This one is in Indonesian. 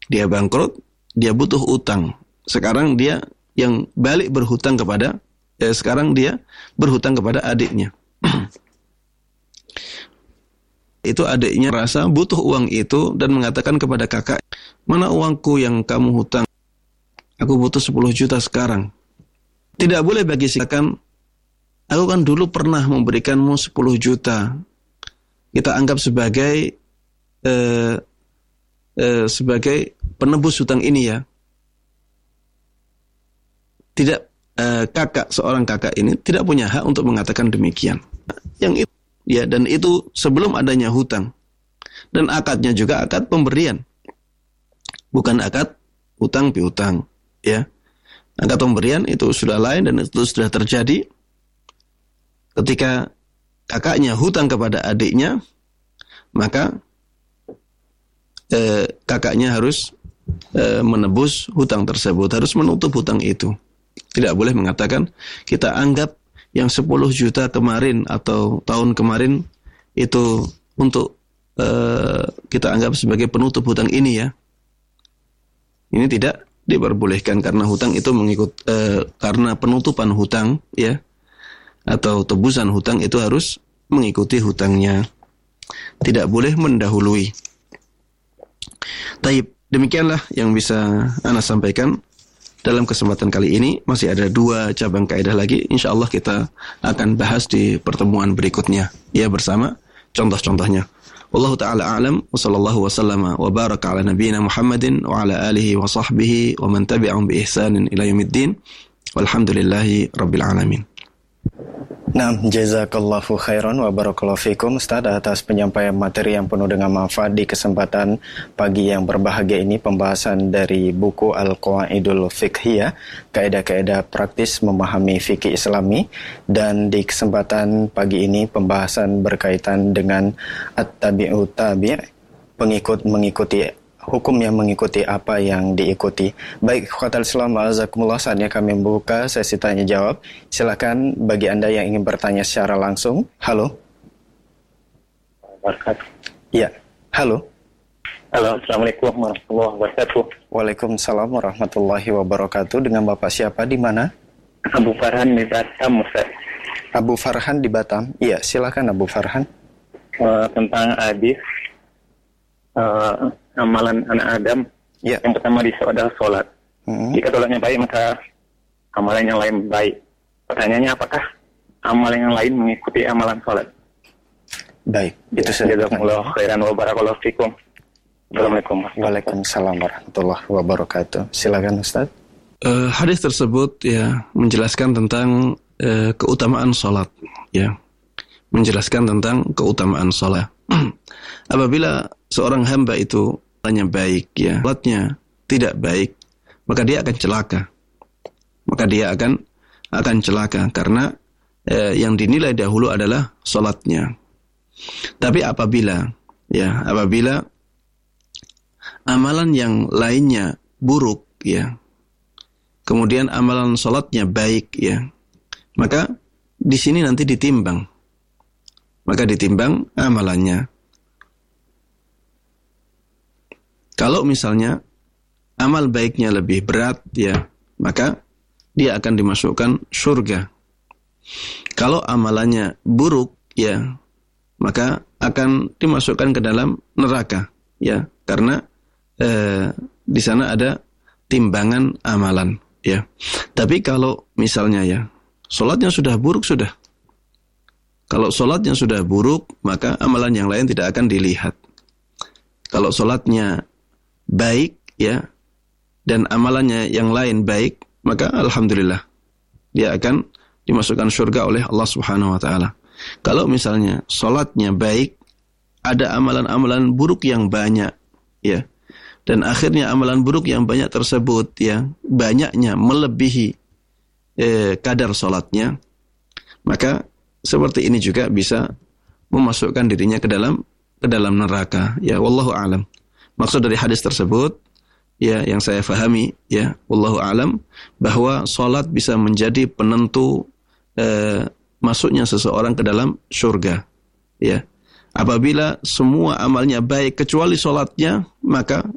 dia bangkrut, dia butuh utang. Sekarang dia yang balik berhutang kepada sekarang dia berhutang kepada adiknya. Itu adiknya merasa butuh uang itu dan mengatakan kepada kakak, "Mana uangku yang kamu hutang? Aku butuh 10 juta sekarang." Tidak boleh bagi si kakak, "Aku kan dulu pernah memberikanmu 10 juta. Kita anggap sebagai sebagai penebus hutang ini ya." Tidak, seorang kakak ini tidak punya hak untuk mengatakan demikian. Yang itu ya, dan itu sebelum adanya hutang. Dan akadnya juga akad pemberian. Bukan akad hutang piutang, ya. Akad pemberian itu sudah lain dan itu sudah terjadi ketika kakaknya hutang kepada adiknya, maka kakaknya harus menebus hutang tersebut, harus menutup hutang itu. Tidak boleh mengatakan kita anggap yang 10 juta kemarin atau tahun kemarin itu untuk kita anggap sebagai penutup hutang ini ya. Ini tidak diperbolehkan karena hutang itu karena penutupan hutang ya atau tebusan hutang itu harus mengikuti hutangnya. Tidak boleh mendahului. Taib, demikianlah yang bisa Ana sampaikan. Dalam kesempatan kali ini masih ada 2 cabang kaidah lagi. InsyaAllah kita akan bahas di pertemuan berikutnya ya bersama contoh-contohnya. Wallahu ta'ala a'lam wa sallallahu wa sallama wa baraka ala nabiyyina Muhammadin wa ala alihi wa sahbihi wa man tabi'ahum bi ihsanin ila yaumiddin. Walhamdulillahi rabbil alamin. Nah, jazakallahu khairan wa barakallahu fikum Ustaz atas penyampaian materi yang penuh dengan manfaat di kesempatan pagi yang berbahagia ini, pembahasan dari buku Al-Qawaidul Fiqhiyah, kaidah-kaidah praktis memahami fikih Islami, dan di kesempatan pagi ini pembahasan berkaitan dengan at-tabi'u tabi', pengikut mengikuti, hukum yang mengikuti apa yang diikuti. Baik, ikhwatal Islam, azakumullah, saatnya kami membuka sesi tanya jawab. Silakan bagi Anda yang ingin bertanya secara langsung. Halo. Ya, halo. Halo, Assalamualaikum warahmatullahi wabarakatuh. Waalaikumsalam warahmatullahi wabarakatuh. Dengan Bapak siapa, di mana? Abu Farhan di Batam, Ustaz. Abu Farhan di Batam. Iya, silakan Abu Farhan. Tentang hadis amalan anak Adam, ya. Yang pertama adalah sholat. Jika sholatnya baik, maka amalan yang lain baik. Pertanyaannya, apakah amalan yang lain mengikuti amalan sholat? Baik, itu saja. Jazakumullah khairan wa barakallahu fikum. Assalamualaikum. Waalaikumsalam warahmatullahi wabarakatuh. Silakan Ustaz. Hadis tersebut ya menjelaskan tentang keutamaan sholat, ya, menjelaskan tentang keutamaan sholat. Apabila seorang hamba itu hanya baik, ya, sholatnya tidak baik, maka dia akan celaka. Maka dia akan celaka karena yang dinilai dahulu adalah sholatnya. Tapi apabila amalan yang lainnya buruk, ya, kemudian amalan sholatnya baik, ya, maka di sini nanti ditimbang. Maka ditimbang amalannya. Kalau misalnya amal baiknya lebih berat, ya, maka dia akan dimasukkan surga. Kalau amalannya buruk, ya, maka akan dimasukkan ke dalam neraka, ya, karena di sana ada timbangan amalan, ya. Tapi kalau misalnya ya sholatnya sudah buruk, sudah. Kalau sholatnya sudah buruk, maka amalan yang lain tidak akan dilihat. Kalau sholatnya baik, ya, dan amalannya yang lain baik, maka alhamdulillah dia akan dimasukkan surga oleh Allah Subhanahu wa taala. Kalau misalnya sholatnya baik, ada amalan-amalan buruk yang banyak, ya, dan akhirnya amalan buruk yang banyak tersebut, ya, banyaknya melebihi kadar sholatnya, maka seperti ini juga bisa memasukkan dirinya ke dalam neraka, ya, wallahu a'lam. Maksud dari hadis tersebut, ya, yang saya fahami, ya, wallahu a'lam, bahwa sholat bisa menjadi penentu masuknya seseorang ke dalam surga, ya. Apabila semua amalnya baik kecuali sholatnya, maka